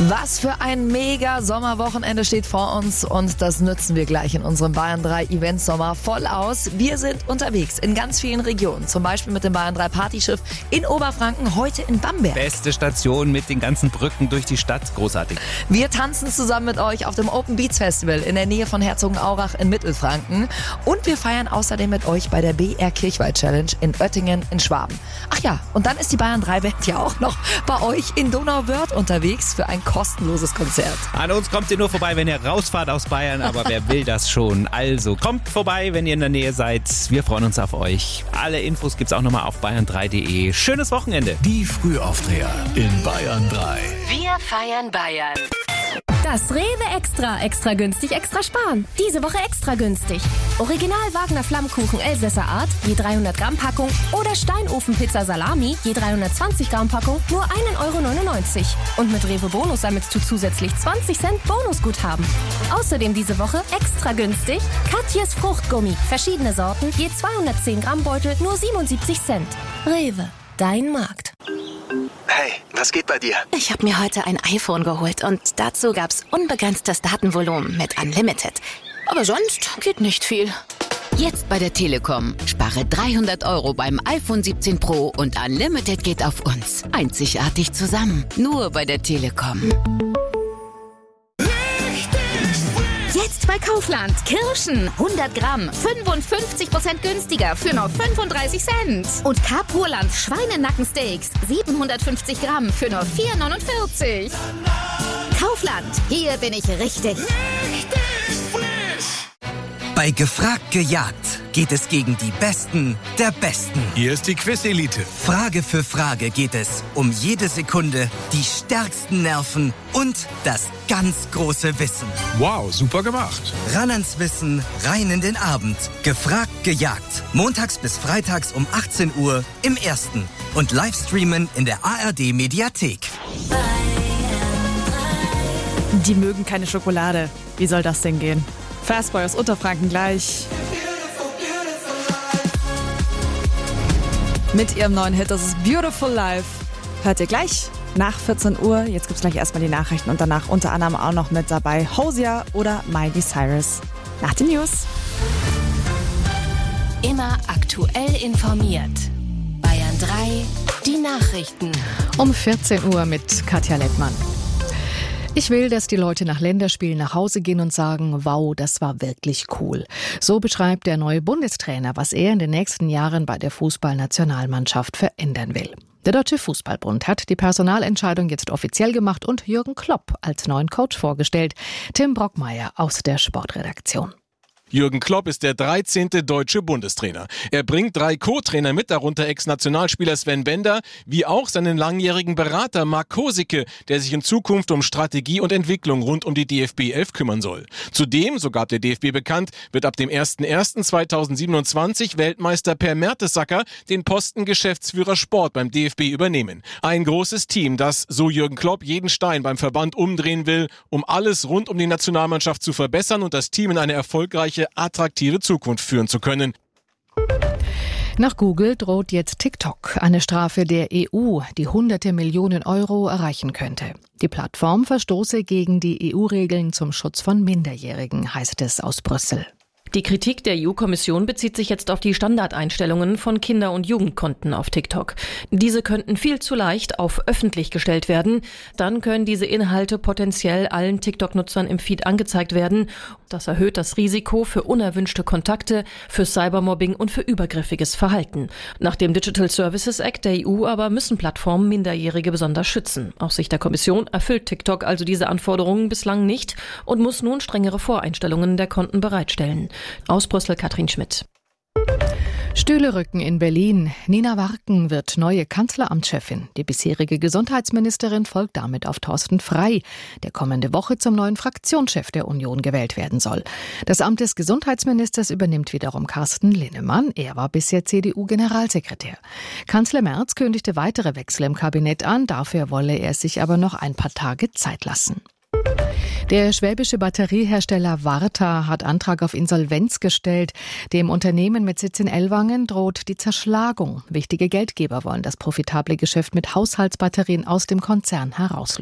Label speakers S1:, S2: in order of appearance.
S1: Was für ein mega Sommerwochenende steht vor uns und das nutzen wir gleich in unserem Bayern 3 Event Sommer voll aus. Wir sind unterwegs in ganz vielen Regionen, zum Beispiel mit dem Bayern 3 Partyschiff in Oberfranken, heute in Bamberg.
S2: Beste Station mit den ganzen Brücken durch die Stadt, großartig.
S1: Wir tanzen zusammen mit euch auf dem Open Beats Festival in der Nähe von Herzogenaurach in Mittelfranken und wir feiern außerdem mit euch bei der BR Kirchweih Challenge in Oettingen in Schwaben. Ach ja, und dann ist die Bayern 3 Band ja auch noch bei euch in Donauwörth unterwegs für ein kostenloses Konzert.
S2: An uns kommt ihr nur vorbei, wenn ihr rausfahrt aus Bayern, aber wer will das schon? Also kommt vorbei, wenn ihr in der Nähe seid. Wir freuen uns auf euch. Alle Infos gibt's auch nochmal auf bayern3.de. Schönes Wochenende.
S3: Die Frühaufdreher in Bayern 3.
S4: Wir feiern Bayern.
S5: Das Rewe Extra günstig, extra sparen. Diese Woche extra günstig. Original Wagner Flammkuchen Elsässer Art, je 300 Gramm Packung oder Steinofenpizza Salami, je 320 Gramm Packung, nur 1,99 €. Und mit Rewe Bonus sammelst du zusätzlich 20 Cent Bonusguthaben. Außerdem diese Woche extra günstig Katjes Fruchtgummi, verschiedene Sorten, je 210 Gramm Beutel, nur 77 Cent. Rewe, dein Markt.
S6: Hey, was geht bei dir?
S4: Ich habe mir heute ein iPhone geholt und dazu gab's unbegrenztes Datenvolumen mit Unlimited. Aber sonst geht nicht viel.
S7: Jetzt bei der Telekom. Spare 300 € beim iPhone 17 Pro und Unlimited geht auf uns. Einzigartig zusammen. Nur bei der Telekom.
S5: Jetzt bei Kaufland. Kirschen, 100 Gramm, 55% günstiger für nur 35 Cent. Und Kapurland Schweinenackensteaks, 750 Gramm für nur 4,49 €. Kaufland, hier bin ich richtig.
S8: Bei Gefragt gejagt geht es gegen die Besten der Besten.
S3: Hier ist die Quiz-Elite.
S8: Frage für Frage geht es um jede Sekunde, die stärksten Nerven und das ganz große Wissen.
S3: Wow, super gemacht.
S8: Ran ans Wissen, rein in den Abend. Gefragt gejagt. Montags bis freitags um 18 Uhr im Ersten. Und Livestreamen in der ARD-Mediathek.
S9: Die mögen keine Schokolade. Wie soll das denn gehen? Fastboy aus Unterfranken gleich. Mit ihrem neuen Hit, das ist Beautiful Life. Hört ihr gleich nach 14 Uhr. Jetzt gibt's gleich erstmal die Nachrichten und danach unter anderem auch noch mit dabei Hosea oder Miley Cyrus. Nach den News.
S4: Immer aktuell informiert. Bayern 3, die Nachrichten.
S10: Um 14 Uhr mit Katja Lettmann. Ich will, dass die Leute nach Länderspielen nach Hause gehen und sagen, wow, das war wirklich cool. So beschreibt der neue Bundestrainer, was er in den nächsten Jahren bei der Fußballnationalmannschaft verändern will. Der Deutsche Fußballbund hat die Personalentscheidung jetzt offiziell gemacht und Jürgen Klopp als neuen Coach vorgestellt. Tim Brockmeier aus der Sportredaktion.
S11: Jürgen Klopp ist der 13. deutsche Bundestrainer. Er bringt 3 Co-Trainer mit, darunter Ex-Nationalspieler Sven Bender, wie auch seinen langjährigen Berater Marc Kosicke, der sich in Zukunft um Strategie und Entwicklung rund um die DFB 11 kümmern soll. Zudem, so gab der DFB bekannt, wird ab dem 01.01.2027 Weltmeister Per Mertesacker den Posten Geschäftsführer Sport beim DFB übernehmen. Ein großes Team, das, so Jürgen Klopp, jeden Stein beim Verband umdrehen will, um alles rund um die Nationalmannschaft zu verbessern und das Team in eine erfolgreiche, attraktive Zukunft führen zu können.
S10: Nach Google droht jetzt TikTok eine Strafe der EU, die hunderte Millionen Euro erreichen könnte. Die Plattform verstoße gegen die EU-Regeln zum Schutz von Minderjährigen, heißt es aus Brüssel.
S12: Die Kritik der EU-Kommission bezieht sich jetzt auf die Standardeinstellungen von Kinder- und Jugendkonten auf TikTok. Diese könnten viel zu leicht auf öffentlich gestellt werden. Dann können diese Inhalte potenziell allen TikTok-Nutzern im Feed angezeigt werden. Das erhöht das Risiko für unerwünschte Kontakte, für Cybermobbing und für übergriffiges Verhalten. Nach dem Digital Services Act der EU aber müssen Plattformen Minderjährige besonders schützen. Aus Sicht der Kommission erfüllt TikTok also diese Anforderungen bislang nicht und muss nun strengere Voreinstellungen der Konten bereitstellen. Aus Brüssel Katrin Schmidt.
S10: Stühlerücken in Berlin. Nina Warken wird neue Kanzleramtschefin. Die bisherige Gesundheitsministerin folgt damit auf Thorsten Frey, der kommende Woche zum neuen Fraktionschef der Union gewählt werden soll. Das Amt des Gesundheitsministers übernimmt wiederum Carsten Linnemann. Er war bisher CDU-Generalsekretär. Kanzler Merz kündigte weitere Wechsel im Kabinett an. Dafür wolle er sich aber noch ein paar Tage Zeit lassen. Der schwäbische Batteriehersteller Varta hat Antrag auf Insolvenz gestellt. Dem Unternehmen mit Sitz in Ellwangen droht die Zerschlagung. Wichtige Geldgeber wollen das profitable Geschäft mit Haushaltsbatterien aus dem Konzern herauslösen.